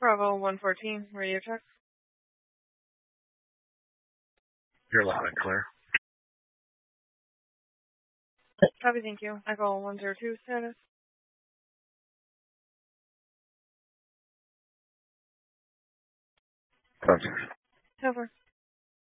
Bravo 114, radio check. You're loud and clear. Copy, thank you. Echo 102, status. Sensors. Over.